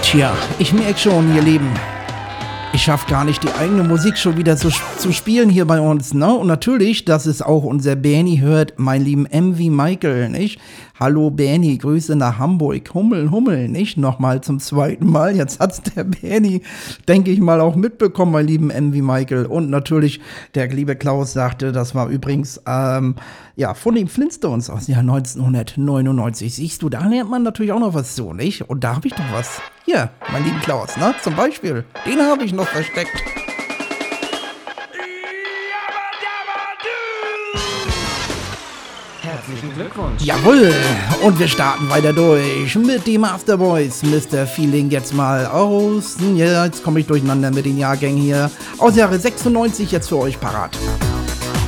Tja, ich merke schon, ihr Lieben, ich schaffe gar nicht, die eigene Musik schon wieder zu spielen hier bei uns, ne? Und natürlich, dass es auch unser Bernie hört, mein lieben MV Michael, nicht? Hallo Bernie, Grüße nach Hamburg, Hummel, nicht? Nochmal zum zweiten Mal, jetzt hat's der Bernie, denke ich mal, auch mitbekommen, mein lieben MV Michael. Und natürlich, der liebe Klaus sagte, das war übrigens, ja, von den Flintstones aus dem Jahr 1999. Siehst du, da lernt man natürlich auch noch was zu, nicht? Und da habe ich doch was. Hier, mein lieben Klaus, ne? Zum Beispiel, den habe ich noch versteckt. Herzlichen Glückwunsch. Jawohl, und wir starten weiter durch mit dem Afterboys. Mr. Feeling jetzt mal aus. Ja, jetzt komme ich durcheinander mit den Jahrgängen hier. Aus Jahre 96 jetzt für euch parat.